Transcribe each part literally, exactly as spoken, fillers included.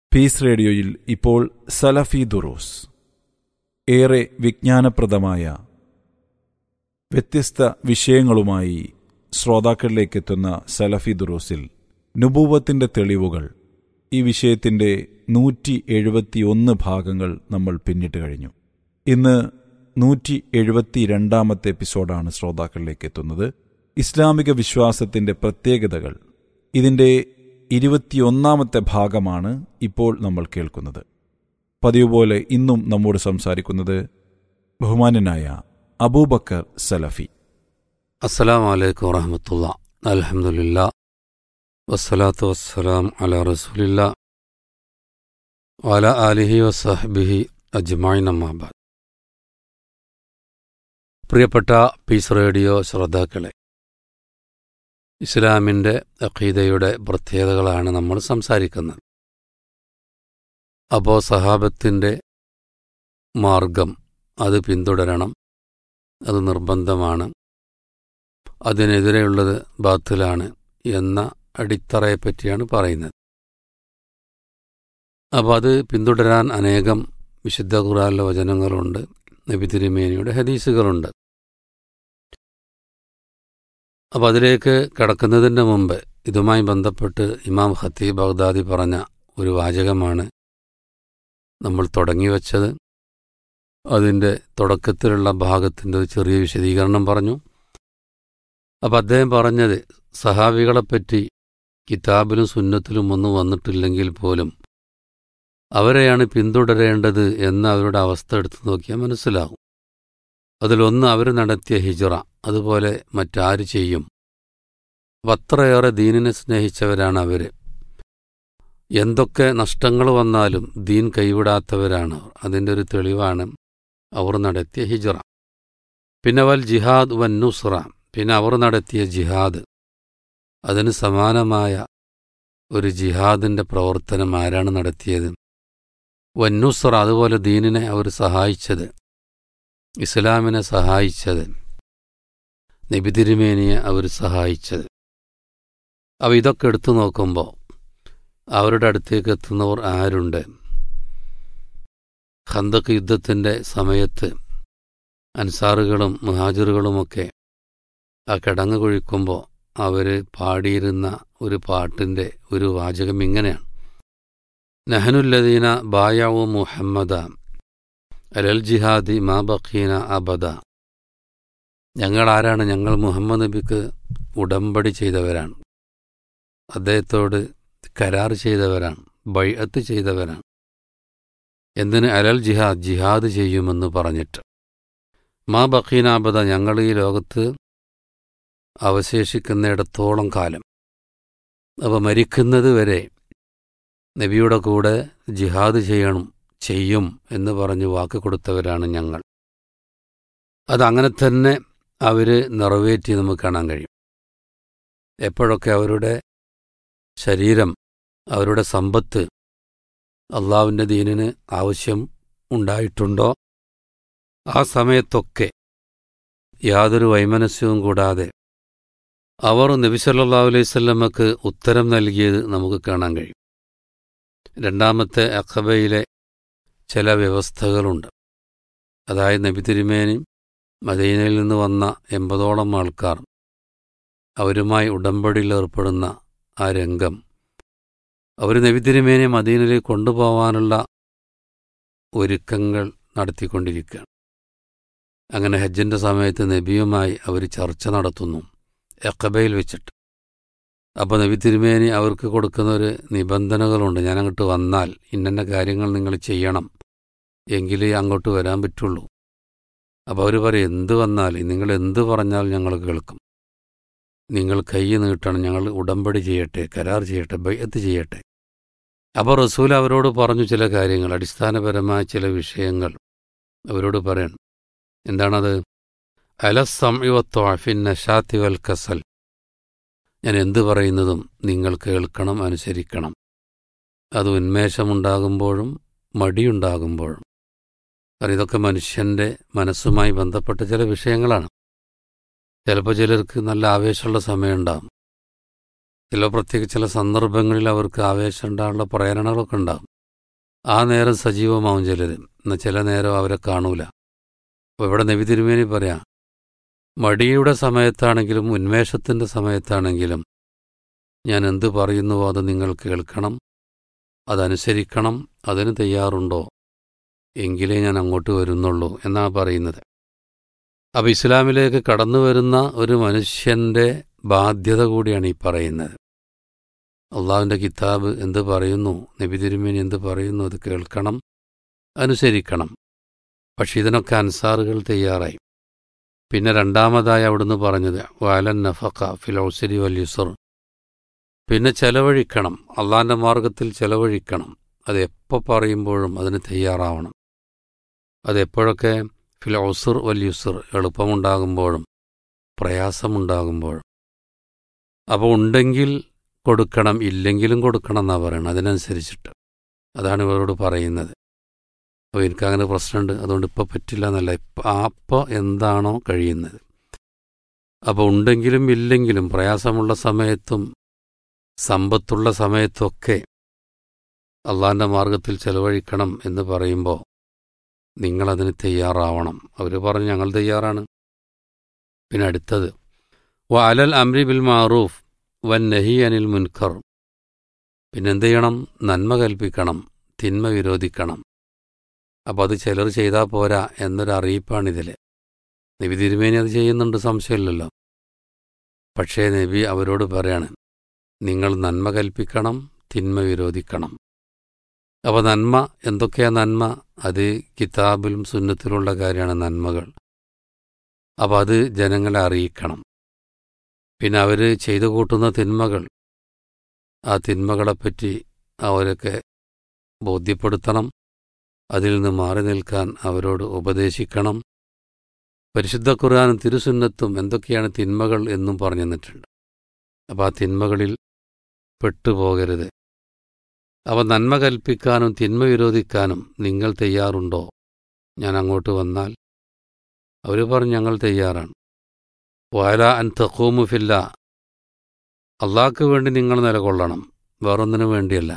Piece റേഡിയോയിൽ ഇപ്പോൾ സലഫി ദുറൂസ്, ഏറെ വിജ്ഞാനപ്രദമായ വ്യത്യസ്ത വിഷയങ്ങളുമായി ശ്രോതാക്കളിലേക്കെത്തുന്ന സലഫി ദുറൂസിൽ നുബൂവത്തിന്റെ തെളിവുകൾ, ഈ വിഷയത്തിന്റെ നൂറ്റി എഴുപത്തിയൊന്ന് ഭാഗങ്ങൾ നമ്മൾ പിന്നിട്ട് കഴിഞ്ഞു. ഇന്ന് നൂറ്റി എഴുപത്തി രണ്ടാമത്തെ എപ്പിസോഡാണ് ശ്രോതാക്കളിലേക്ക് എത്തുന്നത്. ഇസ്ലാമിക വിശ്വാസത്തിന്റെ പ്രത്യേകതകൾ, ഇതിന്റെ ഇരുപത്തിയൊന്നാമത്തെ ഭാഗമാണ് ഇപ്പോൾ നമ്മൾ കേൾക്കുന്നത്. പതിവ് പോലെ ഇന്നും നമ്മോട് സംസാരിക്കുന്നത് ബഹുമാനനായ അബൂബക്കർ സലഫി. അസ്സലാമു അലൈക്കും വറഹ്മത്തുള്ളാഹി. അൽഹംദുലില്ലാഹ് വസ്സലാത്തു വസ്സലാം അലാ റസൂലില്ലാഹ് വഅലാ ആലിഹി വസഹ്ബിഹി അജ്മഈൻ, അമ്മാ ബഅദ്. പ്രിയപ്പെട്ട പീസ് റേഡിയോ ശ്രോതാക്കളെ, ഇസ്ലാമിൻ്റെ അഖീദയുടെ പ്രത്യേകതകളാണ് നമ്മൾ സംസാരിക്കുന്നത്. അപ്പോൾ സഹാബത്തിൻ്റെ മാർഗം അത് പിന്തുടരണം, അത് നിർബന്ധമാണ്, അതിനെതിരെയുള്ളത് ബാത്തിലാണ് എന്ന അടിത്തറയെപ്പറ്റിയാണ് പറയുന്നത്. അപ്പോൾ അത് പിന്തുടരാൻ അനേകം വിശുദ്ധ ഖുർആനിലെ വചനങ്ങളുണ്ട്, നബി തിരുമേനിയുടെ ഹദീസുകളുണ്ട്. അപ്പോൾ അതിലേക്ക് കടക്കുന്നതിന് മുമ്പ് ഇതുമായി ബന്ധപ്പെട്ട് ഇമാം ഖത്തീബ് ബഗ്ദാദി പറഞ്ഞ ഒരു വാചകമാണ് നമ്മൾ തുടങ്ങി വച്ചത്. അതിൻ്റെ തുടക്കത്തിലുള്ള ഭാഗത്തിൻ്റെ ഒരു ചെറിയ വിശദീകരണം പറഞ്ഞു. അപ്പം അദ്ദേഹം പറഞ്ഞത്, സഹാബികളെപ്പറ്റി കിതാബിലും സുന്നത്തിലും ഒന്നും വന്നിട്ടില്ലെങ്കിൽ പോലും അവരെയാണ് പിന്തുടരേണ്ടത് എന്ന അവരുടെ അവസ്ഥ എടുത്തു നോക്കിയാൽ മനസ്സിലാകും. അതിലൊന്ന് അവർ നടത്തിയ ഹിജ്റ, അതുപോലെ മറ്റാര് ചെയ്യും? അപ്പം അത്രയേറെ ദീനിനെ സ്നേഹിച്ചവരാണ് അവർ. എന്തൊക്കെ നഷ്ടങ്ങൾ വന്നാലും ദീൻ കൈവിടാത്തവരാണ്. അതിൻ്റെ ഒരു തെളിവാണ് അവർ നടത്തിയ ഹിജ്റ. പിന്നെ വൽ ജിഹാദ് വൻ നുസ്ര, പിന്നെ അവർ നടത്തിയ ജിഹാദ്, അതിന് സമാനമായ ഒരു ജിഹാദിൻ്റെ പ്രവർത്തനം ആരാണ് നടത്തിയത്? വൻ നുസ്ര, അതുപോലെ ദീനിനെ അവർ സഹായിച്ചത്, ഇസ്ലാമിനെ സഹായിച്ചത്, നബി തിരുമേനിയെ അവർ സഹായിച്ചത്. അവ ഇതൊക്കെ എടുത്തു നോക്കുമ്പോൾ അവരുടെ അടുത്തേക്ക് എത്തുന്നവർ ആരുണ്ട്? ഖന്തഖ് യുദ്ധത്തിൻ്റെ സമയത്ത് അൻസാറുകളും മുഹാജിറുകളുമൊക്കെ ആ കിടങ്ങ് കുഴിക്കുമ്പോൾ അവർ പാടിയിരുന്ന ഒരു പാട്ടിൻ്റെ ഒരു വാചകം ഇങ്ങനെയാണ്: നഹനുല്ലദീന ബായഉ മുഹമ്മദ അലൽ ജിഹാദി മാ ബഖീന അബദ. ഞങ്ങളാരാണ്? ഞങ്ങൾ മുഹമ്മദ് നബിക്ക് ഉടമ്പടി ചെയ്തവരാണ്, അദ്ദേഹത്തോട് കരാർ ചെയ്തവരാണ്, ബൈഅത്ത് ചെയ്തവരാണ്. എന്തിന്? അലൽ ജിഹാദ്, ജിഹാദ് ചെയ്യുമെന്ന് പറഞ്ഞിട്ട്. മാ ബഖീന അബദ, ഞങ്ങൾ ഈ ലോകത്ത് അവശേഷിക്കുന്നിടത്തോളം കാലം, അപ്പോൾ മരിക്കുന്നത് വരെ നബിയുടെ കൂടെ ജിഹാദ് ചെയ്യണം, ചെയ്യും എന്ന് പറഞ്ഞ് വാക്ക് കൊടുത്തവരാണ് ഞങ്ങൾ. അതങ്ങനെ തന്നെ അവർ നിറവേറ്റി നമുക്ക് കാണാൻ കഴിയും. എപ്പോഴൊക്കെ അവരുടെ ശരീരം, അവരുടെ സമ്പത്ത് അള്ളാഹുവിൻ്റെ ദീനിന് ആവശ്യം ഉണ്ടായിട്ടുണ്ടോ, ആ സമയത്തൊക്കെ യാതൊരു വൈമനസ്യവും കൂടാതെ അവർ നബി സല്ലല്ലാഹു അലൈഹി വസല്ലമക്ക് ഉത്തരം നൽകിയത് നമുക്ക് കാണാൻ കഴിയും. രണ്ടാമത്തെ അഖബയിലെ ചില വ്യവസ്ഥകളുണ്ട്. അതായത് നബി തിരുമേനി മദീനയിൽ നിന്ന് വന്ന എൺപതോളം ആൾക്കാർ, അവരുമായി ഉടമ്പടിയിൽ ഏർപ്പെടുന്ന ആ രംഗം, അവർ നബി തിരുമേനി മദീനയിലേക്ക് കൊണ്ടുപോകാനുള്ള ഒരുക്കങ്ങൾ നടത്തിക്കൊണ്ടിരിക്കുകയാണ്. അങ്ങനെ ഹജ്ജിൻ്റെ സമയത്ത് നബിയുമായി അവർ ചർച്ച നടത്തുന്നു അഖബയിൽ വെച്ചിട്ട്. അപ്പോൾ നബി തിരുമേനി അവർക്ക് കൊടുക്കുന്ന ഒരു നിബന്ധനകളുണ്ട്: ഞാൻ അങ്ങോട്ട് വന്നാൽ ഇന്ന കാര്യങ്ങൾ നിങ്ങൾ ചെയ്യണം, എങ്കിലേ അങ്ങോട്ട് വരാൻ പറ്റുള്ളൂ. അപ്പോൾ അവർ പറയും, എന്ത് വന്നാൽ, നിങ്ങൾ എന്ത് പറഞ്ഞാൽ ഞങ്ങൾ കേൾക്കും, നിങ്ങൾ കൈ നീട്ടണം, ഞങ്ങൾ ഉടമ്പടി ചെയ്യട്ടെ, കരാർ ചെയ്യട്ടെ, ബൈഅത്ത് ചെയ്യട്ടെ. അപ്പോൾ റസൂൽ അവരോട് പറഞ്ഞു ചില കാര്യങ്ങൾ, അടിസ്ഥാനപരമായ ചില വിഷയങ്ങൾ അവരോട് പറയണം. എന്താണത്? അലസ്സംഇ വത്ത്വഅഫി നശാത്തി വൽ കസൽ, ഞാൻ എന്ത് പറയുന്നതും നിങ്ങൾ കേൾക്കണം, അനുസരിക്കണം. അത് ഉന്മേഷമുണ്ടാകുമ്പോഴും മടിയുണ്ടാകുമ്പോഴും. കാരണം ഇതൊക്കെ മനുഷ്യൻ്റെ മനസ്സുമായി ബന്ധപ്പെട്ട ചില വിഷയങ്ങളാണ്. ചിലപ്പോൾ ചിലർക്ക് നല്ല ആവേശമുള്ള സമയമുണ്ടാകും, ചില പ്രത്യേക ചില സന്ദർഭങ്ങളിൽ അവർക്ക് ആവേശം ഉണ്ടാകാനുള്ള പ്രേരണകളൊക്കെ ഉണ്ടാകും. ആ നേരം സജീവമാവും ചിലർ, എന്നാൽ ചില നേരം അവരെ കാണൂല. അപ്പോൾ ഇവിടെ നബി തിരുമേനി പറയാം, മടിയുടെ സമയത്താണെങ്കിലും ഉന്മേഷത്തിൻ്റെ സമയത്താണെങ്കിലും ഞാൻ എന്ത് പറയുന്നുവോ അത് നിങ്ങൾ കേൾക്കണം, അതനുസരിക്കണം. അതിന് തയ്യാറുണ്ടോ എങ്കിലേ ഞാൻ അങ്ങോട്ട് വരുന്നുള്ളൂ എന്നാണ് പറയുന്നത്. അപ്പോൾ ഇസ്ലാമിലേക്ക് കടന്നു വരുന്ന ഒരു മനുഷ്യൻ്റെ ബാധ്യത കൂടിയാണ് ഈ പറയുന്നത്. അള്ളാഹുവിൻ്റെ കിതാബ് എന്ത് പറയുന്നു, നബി തിരുമേനി എന്ത് പറയുന്നു, അത് കേൾക്കണം, അനുസരിക്കണം. പക്ഷെ ഇതിനൊക്കെ അൻസാറുകൾ തയ്യാറായി. പിന്നെ രണ്ടാമതായി അവിടുന്ന് പറഞ്ഞത് വഅലൻ നഫഖ ഫിൽ ഉസ്രി വൽ യുസ്ർ, പിന്നെ ചെലവഴിക്കണം, അള്ളാഹിൻ്റെ മാർഗത്തിൽ ചെലവഴിക്കണം. അത് എപ്പോൾ പറയുമ്പോഴും അതിന് തയ്യാറാവണം. അതെപ്പോഴൊക്കെ ഫിൽ ഉസ്ർ വൽ യുസ്ർ, എളുപ്പമുണ്ടാകുമ്പോഴും പ്രയാസമുണ്ടാകുമ്പോഴും. അപ്പോൾ ഉണ്ടെങ്കിൽ കൊടുക്കണം, ഇല്ലെങ്കിലും കൊടുക്കണം എന്നാണ് പറയണം, അതിനനുസരിച്ചിട്ട്. അതാണ് ഇവരോട് പറയുന്നത്. അപ്പോൾ എനിക്കങ്ങനെ പ്രശ്നമുണ്ട്, അതുകൊണ്ട് ഇപ്പോൾ പറ്റില്ല എന്നല്ല, ഇപ്പം അപ്പോൾ എന്താണോ കഴിയുന്നത്. അപ്പോൾ ഉണ്ടെങ്കിലും ഇല്ലെങ്കിലും പ്രയാസമുള്ള സമയത്തും സമ്പത്തുള്ള സമയത്തൊക്കെ അള്ളാഹിൻ്റെ മാർഗത്തിൽ ചെലവഴിക്കണം എന്ന് പറയുമ്പോൾ നിങ്ങളതിന് തയ്യാറാവണം. അവർ പറഞ്ഞു ഞങ്ങൾ തയ്യാറാണ്. പിന്നെ അടുത്തത് വ അലൽ അംരി ബിൽ മാറൂഫ് വൻ നഹി അനിൽ മുൻകർ, പിന്നെന്ത് ചെയ്യണം? നന്മ കൽപ്പിക്കണം, തിന്മ വിരോധിക്കണം. അപ്പോൾ അത് ചിലർ ചെയ്താൽ പോരാ എന്നൊരു അറിയിപ്പാണിതിൽ. നബി തിരുമേനി അത് ചെയ്യുന്നുണ്ട്, സംശയമില്ലല്ലോ. പക്ഷേ നബി അവരോട് പറയാണ്, നിങ്ങൾ നന്മ കൽപ്പിക്കണം, തിന്മ വിരോധിക്കണം. അപ്പോൾ നന്മ എന്തൊക്കെയാ നന്മ? അത് കിതാബിലും സുന്നത്തിലുള്ള കാര്യമാണ് നന്മകൾ. അപ്പോൾ അത് ജനങ്ങളെ അറിയിക്കണം. പിന്നെ അവർ ചെയ്തു കൂട്ടുന്ന തിന്മകൾ, ആ തിന്മകളെപ്പറ്റി അവരൊക്കെ ബോധ്യപ്പെടുത്തണം, അതിൽ നിന്ന് മാറി നിൽക്കാൻ അവരോട് ഉപദേശിക്കണം. പരിശുദ്ധ ഖുർആനും തിരുസുന്നത്തും എന്തൊക്കെയാണ് തിന്മകൾ എന്നും പറഞ്ഞു തന്നിട്ടുണ്ട്. അപ്പോൾ ആ തിന്മകളിൽ പെട്ടുപോകരുത്. അവ നന്മ കൽപ്പിക്കാനും തിന്മ വിരോധിക്കാനും നിങ്ങൾ തയ്യാറുണ്ടോ? ഞാൻ അങ്ങോട്ട് വന്നാൽ? അവർ പറഞ്ഞു ഞങ്ങൾ തയ്യാറാണ്. വഅല അൻ തഖൂമു ഫില്ലാ, അള്ളാഹ്ക്ക് വേണ്ടി നിങ്ങൾ നിലകൊള്ളണം, വേറൊന്നിനു വേണ്ടിയല്ല.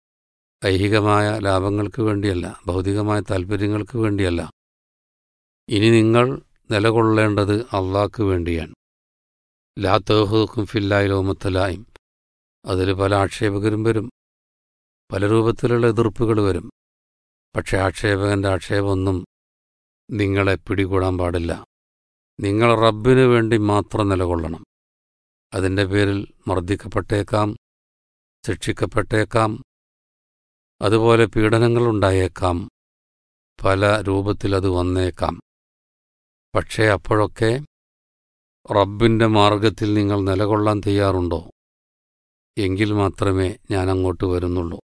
ഐഹികമായ ലാഭങ്ങൾക്ക് വേണ്ടിയല്ല, ഭൗതികമായ താൽപ്പര്യങ്ങൾക്ക് വേണ്ടിയല്ല. ഇനി നിങ്ങൾ നിലകൊള്ളേണ്ടത് അള്ളാഹ്ക്ക് വേണ്ടിയാണ്. ലാ തഖൂക്കും ഫില്ലാഹി ലൗമത്തലായിം, അതിൽ പല ആക്ഷേപകരും വരും, പല രൂപത്തിലുള്ള എതിർപ്പുകൾ വരും. പക്ഷേ ആക്ഷേപകൻ്റെ ആക്ഷേപമൊന്നും നിങ്ങളെ പിടികൂടാൻ പാടില്ല. നിങ്ങൾ റബ്ബിനു വേണ്ടി മാത്രം നിലകൊള്ളണം. അതിൻ്റെ പേരിൽ മർദ്ദിക്കപ്പെട്ടേക്കാം, ശിക്ഷിക്കപ്പെട്ടേക്കാം, അതുപോലെ പീഡനങ്ങളുണ്ടായേക്കാം, പല രൂപത്തിലത് വന്നേക്കാം. പക്ഷേ അപ്പോഴൊക്കെ റബ്ബിൻ്റെ മാർഗത്തിൽ നിങ്ങൾ നിലകൊള്ളാൻ തയ്യാറുണ്ടോ? എങ്കിൽ മാത്രമേ ഞാൻ അങ്ങോട്ട് വരുന്നുള്ളൂ.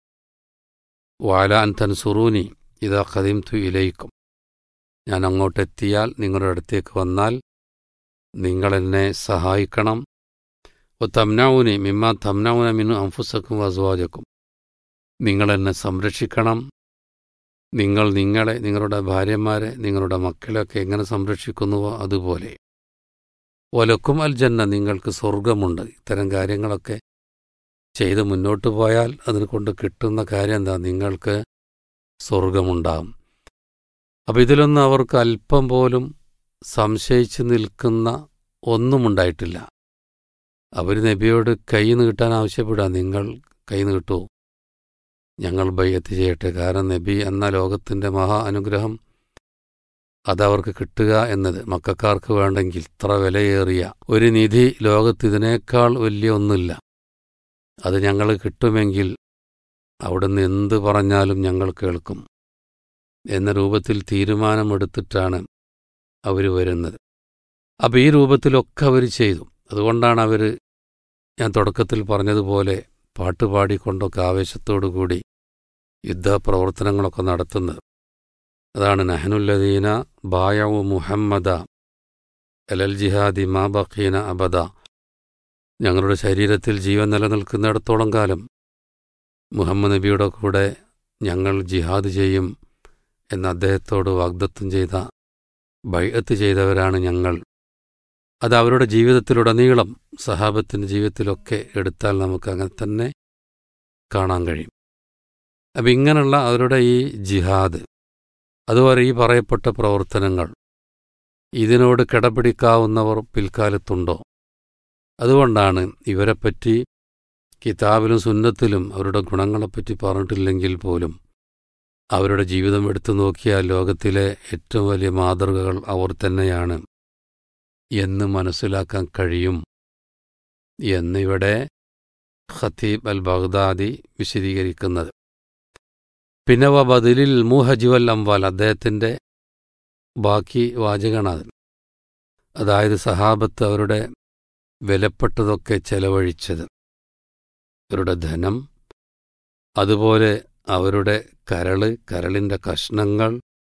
വഅല അൻ തൻസുറൂനി ഇദാ ഖദിംതു ഇലൈക്കും, ഞാൻ അങ്ങോട്ടെത്തിയാൽ, നിങ്ങളുടെ അടുത്തേക്ക് വന്നാൽ നിങ്ങളെന്നെ സഹായിക്കണം. വ തംനഊനി മിമ്മാ തംനഊന മിൻ അൻഫുസക്കും വഅസ്വാജക്കും, നിങ്ങളെന്നെ സംരക്ഷിക്കണം. നിങ്ങൾ നിങ്ങളെ, നിങ്ങളുടെ ഭാര്യമാരെ, നിങ്ങളുടെ മക്കളെയൊക്കെ എങ്ങനെ സംരക്ഷിക്കുന്നുവോ അതുപോലെ. വലക്കും അൽ ജന്ന, നിങ്ങൾക്ക് സ്വർഗമുണ്ട്. ഇത്തരം കാര്യങ്ങളൊക്കെ ചെയ്ത് മുന്നോട്ട് പോയാൽ അതിനെ കൊണ്ട് കിട്ടുന്ന കാര്യം എന്താ? നിങ്ങൾക്ക് സ്വർഗമുണ്ടാകും. അപ്പം ഇതിലൊന്നും അവർക്ക് അല്പം പോലും സംശയിച്ച് നിൽക്കുന്ന ഒന്നുമുണ്ടായിട്ടില്ല. അവർ നബിയോട് കൈ നീട്ടാൻ ആവശ്യപ്പെടുക, നിങ്ങൾ കൈ നീട്ടൂ, ഞങ്ങൾ ബൈഅത്ത് ചെയ്യട്ടെ. കാരണം നബി എന്ന ലോകത്തിൻ്റെ മഹാ അനുഗ്രഹം അതവർക്ക് കിട്ടുക എന്നത് മക്കക്കാർക്ക് വേണ്ടെങ്കിൽ ഇത്ര വിലയേറിയ ഒരു നിധി ലോകത്ത് ഇതിനേക്കാൾ വലിയ ഒന്നുമില്ല. അത് ഞങ്ങൾ കിട്ടുമെങ്കിൽ അവിടുന്ന് എന്ത് പറഞ്ഞാലും ഞങ്ങൾ കേൾക്കും എന്ന രൂപത്തിൽ തീരുമാനമെടുത്തിട്ടാണ് അവർ വരുന്നത്. അപ്പം ഈ രൂപത്തിലൊക്കെ അവർ ചെയ്തു. അതുകൊണ്ടാണ് അവർ, ഞാൻ തുടക്കത്തിൽ പറഞ്ഞതുപോലെ, പാട്ടുപാടിക്കൊണ്ടൊക്കെ ആവേശത്തോടു കൂടി യുദ്ധപ്രവർത്തനങ്ങളൊക്കെ നടത്തുന്നത്. അതാണ് നഹ്നുല്ലദീന ബായഉ മുഹമ്മദ അലൽ ജിഹാദി മാ ബഖീന അബദ, ഞങ്ങളുടെ ശരീരത്തിൽ ജീവൻ നിലനിൽക്കുന്നിടത്തോളം കാലം മുഹമ്മദ് നബിയുടെ കൂടെ ഞങ്ങൾ ജിഹാദ് ചെയ്യും എന്ന് അദ്ദേഹത്തോട് വാഗ്ദത്തം ചെയ്ത, ബൈഅത്ത് ചെയ്തവരാണ് ഞങ്ങൾ. അത് അവരുടെ ജീവിതത്തിലുടനീളം, സഹാബത്തിൻ്റെ ജീവിതത്തിലൊക്കെ എടുത്താൽ നമുക്ക് അങ്ങനെ തന്നെ കാണാൻ കഴിയും. അപ്പം ഇങ്ങനെയുള്ള അവരുടെ ഈ ജിഹാദ്, അതുപോലെ ഈ പറയപ്പെട്ട പ്രവർത്തനങ്ങൾ, ഇതിനോട് കിടപിടിക്കാവുന്നവർ പിൽക്കാലത്തുണ്ടോ? അതുകൊണ്ടാണ് ഇവരെപ്പറ്റി കിതാബിലും സുന്നത്തിലും അവരുടെ ഗുണങ്ങളെപ്പറ്റി പറഞ്ഞിട്ടില്ലെങ്കിൽ പോലും അവരുടെ ജീവിതം എടുത്തു നോക്കിയാൽ ലോകത്തിലെ ഏറ്റവും വലിയ മാതൃകകൾ അവർ തന്നെയാണ് എന്ന് മനസ്സിലാക്കാൻ കഴിയും എന്നിവിടെ ഖത്തീബ് അൽ ബഗ്ദാദി വിശദീകരിക്കുന്നത്. പിന്നെ വ ബദലിൽ മുഹജിവൽ അംവാൽ, അദ്ദേഹത്തിൻ്റെ ബാക്കി വാചകണത്. അതായത് സഹാബത്ത് അവരുടെ വിലപ്പെട്ടതൊക്കെ ചെലവഴിച്ചത്, അവരുടെ ധനം, അതുപോലെ അവരുടെ കരള്, കരളിൻ്റെ കഷ്ണങ്ങൾ,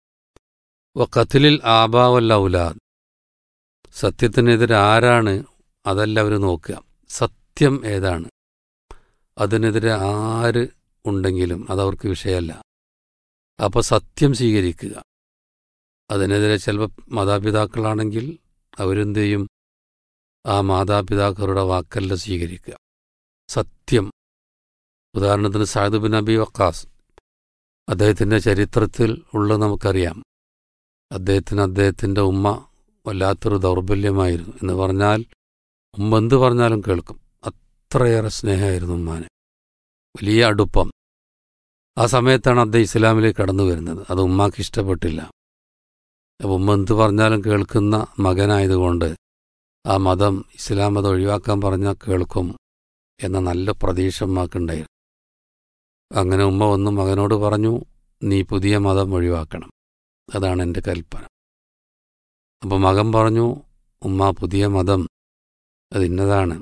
വ ഖത്ലിൽ ആബാവൽ ഔലാദ്, സത്യത്തിനെതിരെ ആരാണ് അതല്ല അവർ നോക്കുക, സത്യം ഏതാണ്, അതിനെതിരെ ആര് ഉണ്ടെങ്കിലും അതവർക്ക് വിഷയമല്ല. അപ്പോൾ സത്യം സ്വീകരിക്കുക. അതിനെതിരെ ചിലപ്പോൾ മാതാപിതാക്കളാണെങ്കിൽ അവരെന്ത് ചെയ്യും? ആ മാതാപിതാക്കളുടെ വാക്കല്ല സ്വീകരിക്കുക, സത്യം. ഉദാഹരണത്തിന് സഅദ് ബിൻ അബി വഖാസ്, അദ്ദേഹത്തിൻ്റെ ചരിത്രത്തിൽ ഉള്ളത് നമുക്കറിയാം. അദ്ദേഹത്തിന് അദ്ദേഹത്തിൻ്റെ ഉമ്മ വല്ലാത്തൊരു ദൗർബല്യമായിരുന്നു. എന്ന് പറഞ്ഞാൽ ഉമ്മ എന്ത് പറഞ്ഞാലും കേൾക്കും, അത്രയേറെ സ്നേഹമായിരുന്നു ഉമ്മാന്, വലിയ അടുപ്പം. ആ സമയത്താണ് അദ്ദേഹം ഇസ്ലാമിലേക്ക് കടന്നു വരുന്നത്. അത് ഉമ്മാക്ക് ഇഷ്ടപ്പെട്ടില്ല. അപ്പം ഉമ്മ എന്ത് പറഞ്ഞാലും കേൾക്കുന്ന മകനായതുകൊണ്ട് ആ മതം, ഇസ്ലാം മതം ഒഴിവാക്കാൻ പറഞ്ഞാൽ കേൾക്കും എന്ന നല്ല പ്രതീക്ഷ ഉമ്മാക്കുണ്ടായിരുന്നു. അങ്ങനെ ഉമ്മ വന്ന് മകനോട് പറഞ്ഞു, നീ പുതിയ മതം ഒഴിവാക്കണം, അതാണ് എൻ്റെ കൽപ്പന. അപ്പോൾ മകൻ പറഞ്ഞു, ഉമ്മ പുതിയ മതം അത് ഇന്നതാണ്,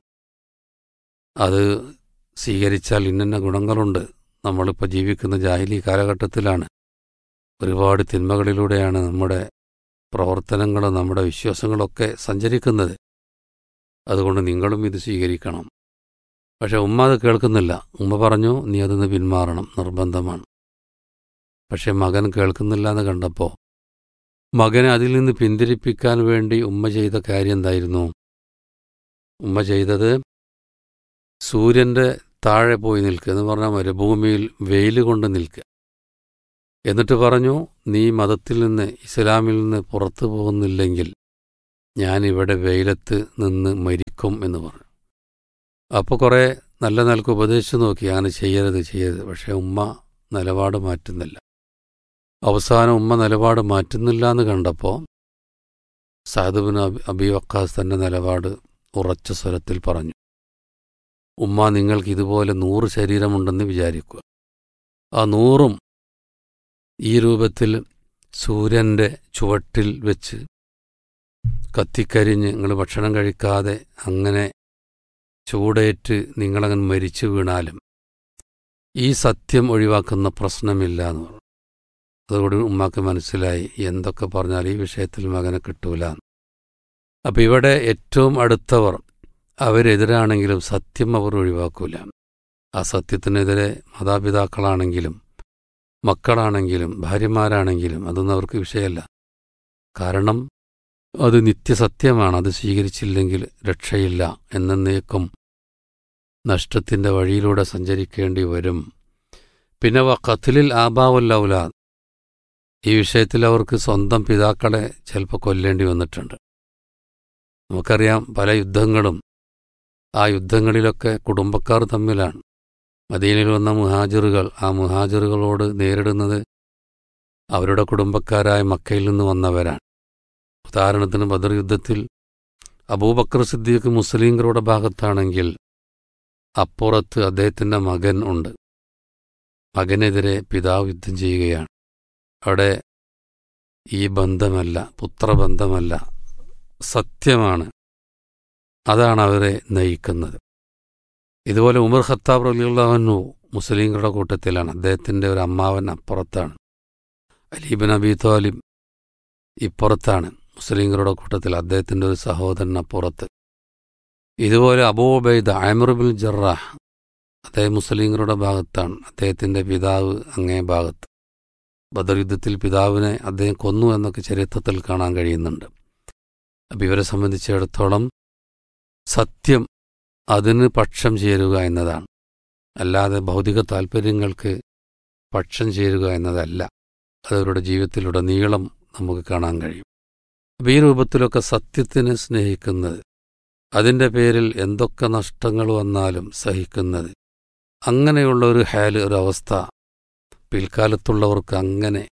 അത് സ്വീകരിച്ചാൽ ഇന്ന ഗുണങ്ങളുണ്ട്. നമ്മളിപ്പോൾ ജീവിക്കുന്ന ജാഹിലി കാലഘട്ടത്തിലാണ്, ഒരുപാട് തിന്മകളിലൂടെയാണ് നമ്മുടെ പ്രവർത്തനങ്ങളും നമ്മുടെ വിശ്വാസങ്ങളൊക്കെ സഞ്ചരിക്കുന്നത്. അതുകൊണ്ട് നിങ്ങളും ഇത് സ്വീകരിക്കണം. പക്ഷെ ഉമ്മ അത് കേൾക്കുന്നില്ല. ഉമ്മ പറഞ്ഞു, നീ അതിന്ന് പിന്മാറണം, നിർബന്ധമാണ്. പക്ഷെ മകൻ കേൾക്കുന്നില്ല എന്ന് കണ്ടപ്പോൾ മകനെ അതിൽ നിന്ന് പിന്തിരിപ്പിക്കാൻ വേണ്ടി ഉമ്മ ചെയ്ത കാര്യം എന്തായിരുന്നു? ഉമ്മ ചെയ്തത് സൂര്യൻ്റെ താഴെ പോയി നിൽക്കുക എന്ന് പറഞ്ഞാൽ മരുഭൂമിയിൽ വെയിൽ കൊണ്ട് നിൽക്കുക. എന്നിട്ട് പറഞ്ഞു, നീ മതത്തിൽ നിന്ന്, ഇസ്ലാമിൽ നിന്ന് പുറത്തു പോകുന്നില്ലെങ്കിൽ ഞാനിവിടെ വെയിലത്ത് നിന്ന് മരിക്കും എന്ന് പറഞ്ഞു. അപ്പോൾ കുറേ നല്ല നിലക്ക് ഉപദേശിച്ചു നോക്കി, അങ്ങനെ ചെയ്യരുത് ചെയ്യരുത്. പക്ഷേ ഉമ്മ നിലപാട് മാറ്റുന്നില്ല. അവസാനം ഉമ്മ നിലപാട് മാറ്റുന്നില്ല എന്ന് കണ്ടപ്പോൾ സഅദ് ബിൻ അബി വഖാസ് തൻ്റെ നിലപാട് ഉറച്ച സ്വരത്തിൽ പറഞ്ഞു, ഉമ്മ നിങ്ങൾക്ക് ഇതുപോലെ നൂറ് ശരീരമുണ്ടെന്ന് വിചാരിക്കുക. ആ നൂറും ഈ രൂപത്തിൽ സൂര്യൻ്റെ ചുവട്ടിൽ വെച്ച് കത്തിക്കരിഞ്ഞ് നിങ്ങൾ ഭക്ഷണം കഴിക്കാതെ അങ്ങനെ ചൂടേറ്റ് നിങ്ങളങ്ങനെ മരിച്ചു വീണാലും ഈ സത്യം ഒഴിവാക്കുന്ന പ്രശ്നമില്ല എന്ന് പറഞ്ഞു. അതുകൊണ്ട് ഉമ്മാക്ക് മനസ്സിലായി, എന്തൊക്കെ പറഞ്ഞാൽ ഈ വിഷയത്തിൽ മകനെ കിട്ടൂല. അപ്പം ഇവിടെ ഏറ്റവും അടുത്തവർ അവരെതിരാണെങ്കിലും സത്യം അവർ ഒഴിവാക്കൂല. ആ സത്യത്തിനെതിരെ മാതാപിതാക്കളാണെങ്കിലും മക്കളാണെങ്കിലും ഭാര്യമാരാണെങ്കിലും അതൊന്നും അവർക്ക് വിഷയമല്ല. കാരണം അത് നിത്യസത്യമാണ്. അത് സ്വീകരിച്ചില്ലെങ്കിൽ രക്ഷയില്ല, എന്നേക്കും നഷ്ടത്തിൻ്റെ വഴിയിലൂടെ സഞ്ചരിക്കേണ്ടി വരും. പിന്നെ വ ഖത്ലിൽ ആബാവുൽ ഔലാദ്, ഈ വിഷയത്തിൽ അവർക്ക് സ്വന്തം പിതാക്കളെ ചിലപ്പോൾ കൊല്ലേണ്ടി വന്നിട്ടുണ്ട്. നമുക്കറിയാം പല യുദ്ധങ്ങളും, ആ യുദ്ധങ്ങളിലൊക്കെ കുടുംബക്കാർ തമ്മിലാണ്. മദീനയിൽ വന്ന മുഹാജിറുകൾ, ആ മുഹാജിറുകളോട് നേരിടുന്നത് അവരുടെ കുടുംബക്കാരായ മക്കയിൽ നിന്ന് വന്നവരാണ്. ഉദാഹരണത്തിന് ബദർ യുദ്ധത്തിൽ അബൂബക്കർ സിദ്ദീഖ് മുസ്ലിങ്ങളുടെ ഭാഗത്താണെങ്കിൽ അപ്പുറത്ത് അദ്ദേഹത്തിൻ്റെ മകൻ ഉണ്ട്. മകനെതിരെ പിതാവ് യുദ്ധം ചെയ്യുകയാണ്. അവിടെ ഈ ബന്ധമല്ല, പുത്രബന്ധമല്ല, സത്യമാണ്. അതാണ് അവരെ നയിക്കുന്നത്. ഇതുപോലെ ഉമർ ഖത്താബ് റളിയല്ലാഹു അൻഹു മുസ്ലിങ്ങളുടെ കൂട്ടത്തിലാണ്. അദ്ദേഹത്തിൻ്റെ ഒരു അമ്മാവൻ അപ്പുറത്താണ്. അലി ബിൻ അബി ത്വാലിബ് ഇപ്പുറത്താണ് മുസ്ലിങ്ങളുടെ കൂട്ടത്തിൽ, അദ്ദേഹത്തിൻ്റെ ഒരു സഹോദരൻ അപ്പുറത്ത്. ഇതുപോലെ അബൂ ഉബൈദ ആമിർ ബിൻ ജറാഹ്, അദ്ദേഹം മുസ്ലിങ്ങളുടെ ഭാഗത്താണ്, അദ്ദേഹത്തിൻ്റെ പിതാവ് അങ്ങേ ഭാഗത്ത്. ബദർ യുദ്ധത്തിൽ പിതാവിനെ അദ്ദേഹം കൊന്നു എന്നൊക്കെ ചരിത്രത്തിൽ കാണാൻ കഴിയുന്നുണ്ട്. അപ്പം ഇവരെ സംബന്ധിച്ചിടത്തോളം സത്യം അതിന് പക്ഷം ചേരുക എന്നതാണ്. അല്ലാതെ ഭൗതിക താൽപ്പര്യങ്ങൾക്ക് പക്ഷം ചേരുക എന്നതല്ല. അതവരുടെ ജീവിതത്തിലുടനീളം നമുക്ക് കാണാൻ കഴിയും. അപ്പം ഈ രൂപത്തിലൊക്കെ സത്യത്തിനെ സ്നേഹിക്കുന്നത്, അതിൻ്റെ പേരിൽ എന്തൊക്കെ നഷ്ടങ്ങൾ വന്നാലും സഹിക്കുന്നത്, അങ്ങനെയുള്ള ഒരു ഹാല്, ഒരു അവസ്ഥ പിൽക്കാലത്തുള്ളവർക്ക് അങ്ങനെ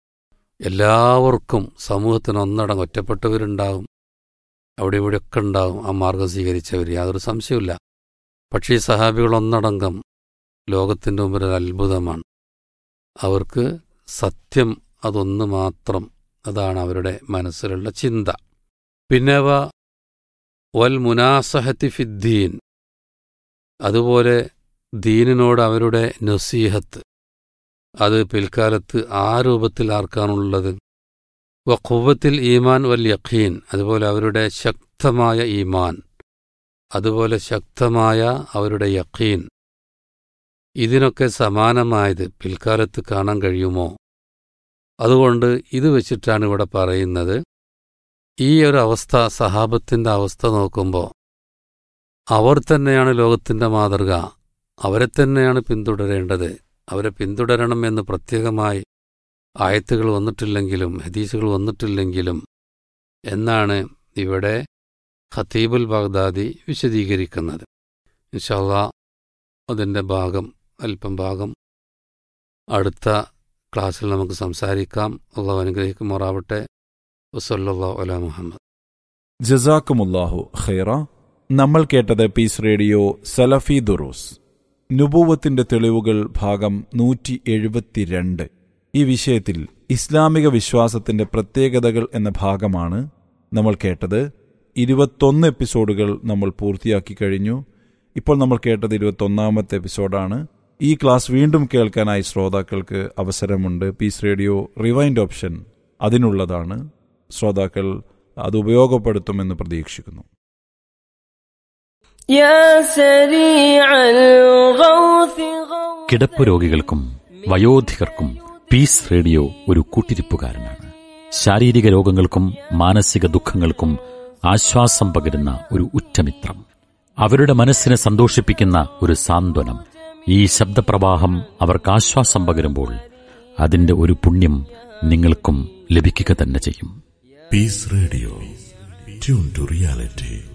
എല്ലാവർക്കും സമൂഹത്തിന് ഒന്നടങ്കം ഒറ്റപ്പെട്ടവരുണ്ടാവും, അവിടെ ഇവിടെയൊക്കെ ഉണ്ടാവും ആ മാർഗം സ്വീകരിച്ചവർ, യാതൊരു സംശയമില്ല. പക്ഷേ ഈ സഹാബികൾ ഒന്നടങ്കം ലോകത്തിൻ്റെ മുമ്പിൽ ഒരു അത്ഭുതമാണ്. അവർക്ക് സത്യം അതൊന്ന് മാത്രം, അതാണ് അവരുടെ മനസ്സിലുള്ള ചിന്ത. പിന്നെ അവ വൽ മുനാസഹത്തി ഫിദ്ദീൻ, അതുപോലെ ദീനിനോട് അവരുടെ നസീഹത്ത്, അത് പിൽക്കാലത്ത് ആ രൂപത്തിൽ ആർക്കാണുള്ളത്. വ ഖുവ്വത്തിൽ ഈമാൻ വൽ യഖീൻ, അതുപോലെ അവരുടെ ശക്തമായ ഈമാൻ, അതുപോലെ ശക്തമായ അവരുടെ യഖീൻ, ഇതിനൊക്കെ സമാനമായത് പിൽക്കാലത്ത് കാണാൻ കഴിയുമോ? അതുകൊണ്ട് ഇത് വെച്ചിട്ടാണ് ഇവിടെ പറയുന്നത്, ഈ ഒരു അവസ്ഥ, സഹാബത്തിൻ്റെ അവസ്ഥ നോക്കുമ്പോൾ അവർ തന്നെയാണ് ലോകത്തിൻ്റെ മാതൃക, അവരെ തന്നെയാണ് പിന്തുടരേണ്ടത്. അവരെ പിന്തുടരണം എന്ന് പ്രത്യേകമായി ആയത്തുകൾ വന്നിട്ടില്ലെങ്കിലും ഹദീസുകൾ വന്നിട്ടില്ലെങ്കിലും എന്നാണ് ഇവിടെ ഖതീബുൽ ബഗ്ദാദി വിശദീകരിക്കുന്നത്. ഇൻഷാ അല്ലാഹ് അതിൻ്റെ ഭാഗം അല്പം ഭാഗം അടുത്ത ക്ലാസ്സിൽ നമുക്ക് സംസാരിക്കാം. അള്ളാഹു അനുഗ്രഹിക്കുമാറാവട്ടെ. വസല്ലല്ലാഹു അലാ മുഹമ്മദ്. ജസാക്കുമുല്ലാഹു ഖൈറ. നമ്മൾ കേട്ടത് പീസ് റേഡിയോ സലഫി ദുറൂസ്, നുബൂവത്തിന്റെ തെളിവുകൾ ഭാഗം നൂറ്റി എഴുപത്തിരണ്ട്. ഈ വിഷയത്തിൽ ഇസ്ലാമിക വിശ്വാസത്തിന്റെ പ്രത്യേകതകൾ എന്ന ഭാഗമാണ് നമ്മൾ കേട്ടത്. ഇരുപത്തൊന്ന് എപ്പിസോഡുകൾ നമ്മൾ പൂർത്തിയാക്കി കഴിഞ്ഞു. ഇപ്പോൾ നമ്മൾ കേട്ടത് ഇരുപത്തൊന്നാമത്തെ എപ്പിസോഡാണ്. ഈ ക്ലാസ് വീണ്ടും കേൾക്കാനായി ശ്രോതാക്കൾക്ക് അവസരമുണ്ട്. Piece radio rewind option അതിനുള്ളതാണ്. ശ്രോതാക്കൾ അത് ഉപയോഗപ്പെടുത്തുമെന്ന് പ്രതീക്ഷിക്കുന്നു. കിടപ്പ് രോഗികൾക്കും വയോധികർക്കും പീസ് റേഡിയോ ഒരു കൂട്ടിരിപ്പുകാരനാണ്. ശാരീരിക രോഗങ്ങൾക്കും മാനസിക ദുഃഖങ്ങൾക്കും ആശ്വാസം പകരുന്ന ഒരു ഉറ്റമിത്രം, അവരുടെ മനസ്സിനെ സന്തോഷിപ്പിക്കുന്ന ഒരു സാന്ത്വനം. ഈ ശബ്ദപ്രവാഹം അവർക്ക് ആശ്വാസം പകരുമ്പോൾ അതിന്റെ ഒരു പുണ്യം നിങ്ങൾക്കും ലഭിക്കുക തന്നെ ചെയ്യും. Piece radio, tune to reality.